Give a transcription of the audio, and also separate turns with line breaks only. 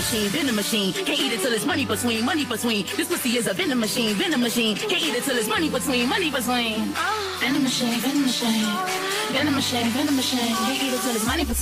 venom machine. Can't eat it till it's money between, money between. This pussy is a venom machine, venom machine. Can't eat it till it's money between, money between. Venom machine, venom machine. Venom machine, venom machine. Can't eat it till it's money between.